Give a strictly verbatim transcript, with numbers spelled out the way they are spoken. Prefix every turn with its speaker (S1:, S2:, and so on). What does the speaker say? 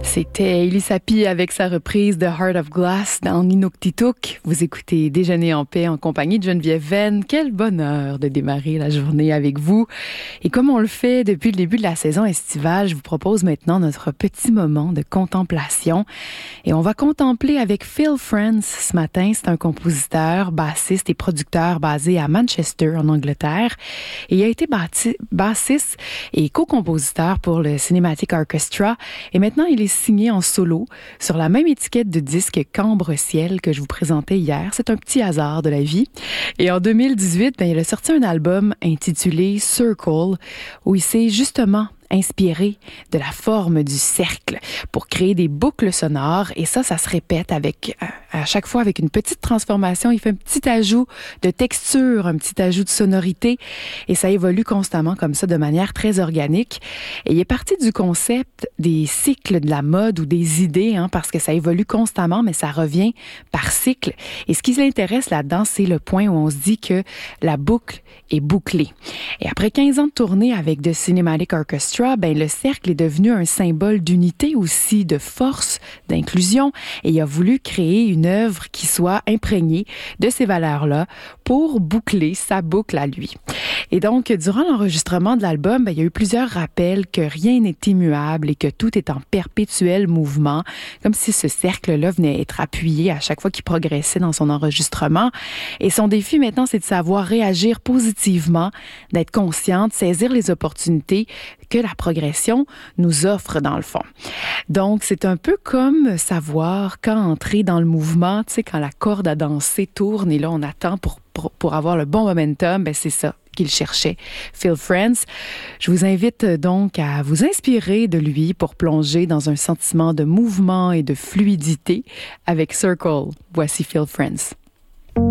S1: C'était Elisappi avec sa reprise de Heart of Glass dans Inuktitut. Vous écoutez Déjeuner en paix en compagnie de Geneviève Venn. Quel bonheur de démarrer la journée avec vous. Et comme on le fait depuis le début de la saison estivale, je vous propose maintenant notre petit moment de contemplation. Et on va contempler avec Phil Friends ce matin. C'est un compositeur, bassiste et producteur basé à Manchester, en Angleterre. Et il a été bâti- bassiste et co-compositeur pour le Cinematic Orchestra. Et maintenant, il est signé en solo sur la même étiquette de disque qu'Ambre-Ciel que je vous présentais hier. C'est un petit hasard de la vie. Et en deux mille dix-huit, ben, il a sorti un album intitulé Circle où il s'est justement inspiré de la forme du cercle pour créer des boucles sonores. Et ça, ça se répète avec, à chaque fois avec une petite transformation. Il fait un petit ajout de texture, un petit ajout de sonorité. Et ça évolue constamment comme ça, de manière très organique. Et il est parti du concept des cycles de la mode ou des idées, hein, parce que ça évolue constamment, mais ça revient par cycle. Et ce qui l'intéresse là-dedans, c'est le point où on se dit que la boucle est bouclée. Et après quinze ans de tournée avec The Cinematic Orchestra, ben, le cercle est devenu un symbole d'unité aussi, de force, d'inclusion. Et il a voulu créer une œuvre qui soit imprégnée de ces valeurs-là pour boucler sa boucle à lui. Et donc, durant l'enregistrement de l'album, ben, il y a eu plusieurs rappels que rien n'est immuable et que tout est en perpétuel mouvement, comme si ce cercle-là venait être appuyé à chaque fois qu'il progressait dans son enregistrement. Et son défi maintenant, c'est de savoir réagir positivement, d'être conscient, de saisir les opportunités que la progression nous offre dans le fond. Donc, c'est un peu comme savoir quand entrer dans le mouvement, tu sais, quand la corde à danser tourne et là, on attend pour, pour, pour avoir le bon momentum, ben c'est ça qu'il cherchait, Phil Friends. Je vous invite donc à vous inspirer de lui pour plonger dans un sentiment de mouvement et de fluidité avec Circle. Voici Phil Friends.